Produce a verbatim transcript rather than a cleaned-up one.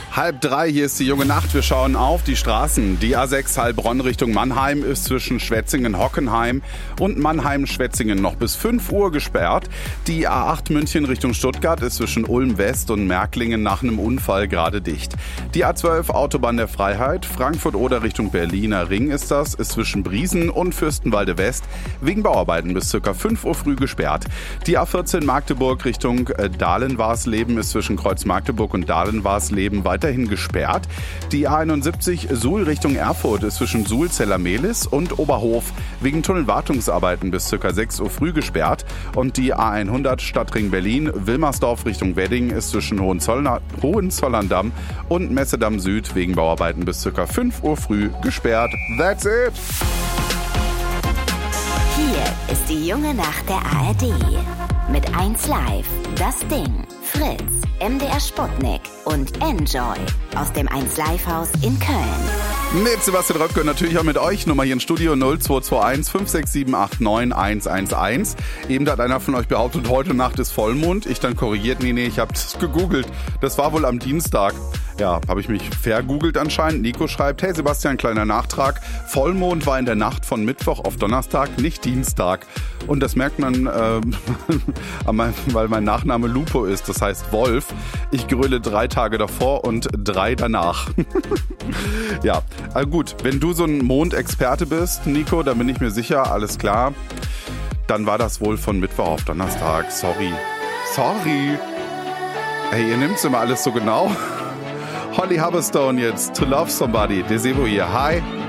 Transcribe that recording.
Halb drei, hier ist die junge Nacht. Wir schauen auf die Straßen. Die A sechs Heilbronn Richtung Mannheim ist zwischen Schwetzingen-Hockenheim und Mannheim-Schwetzingen noch bis fünf Uhr gesperrt. Die A acht München Richtung Stuttgart ist zwischen Ulm West und Märklingen nach einem Unfall gerade dicht. Die A zwölf Autobahn der Freiheit, Frankfurt-Oder Richtung Berliner Ring ist das, ist zwischen Briesen und Fürstenwalde West wegen Bauarbeiten bis ca. fünf Uhr früh gesperrt. Die A vierzehn Magdeburg Richtung Dahlen-Warsleben ist zwischen Kreuz Magdeburg und Dahlen-Warsleben weiterhin gesperrt. Die A einundsiebzig Suhl Richtung Erfurt ist zwischen Suhl-Zellermehlis und Oberhof wegen Tunnelwartungsarbeiten bis ca. sechs Uhr früh gesperrt. Und die A hundert Stadtring Berlin Wilmersdorf Richtung Wedding ist zwischen Hohenzollern, Hohenzollern-Damm und Messedamm Süd wegen Bauarbeiten bis ca. fünf Uhr früh gesperrt. That's it! Hier ist die junge Nacht der A R D. Mit eins Live, das Ding, Fritz, M D R Sputnik und Enjoy aus dem eins Live Haus in Köln. Mit Sebastian Röpke und natürlich auch mit euch. Nummer hier im Studio null zwei zwei eins fünf sechs sieben acht neun eins eins eins. Eben hat einer von euch behauptet, heute Nacht ist Vollmond. Ich dann korrigiert, nee, nee, ich habe das gegoogelt. Das war wohl am Dienstag. Ja, habe ich mich vergoogelt anscheinend. Nico schreibt, hey Sebastian, kleiner Nachtrag. Vollmond war in der Nacht von Mittwoch auf Donnerstag, nicht Dienstag. Und das merkt man, äh, weil mein Nachname Lupo ist, das heißt Wolf. Ich gröle drei Tage davor und drei danach. Ja, also gut, wenn du so ein Mondexperte bist, Nico, dann bin ich mir sicher, alles klar. Dann war das wohl von Mittwoch auf Donnerstag. Sorry. Sorry. Hey, ihr nehmt's immer alles so genau. Holly Hubberstone jetzt, To Love Somebody. Desebo hier. Hi.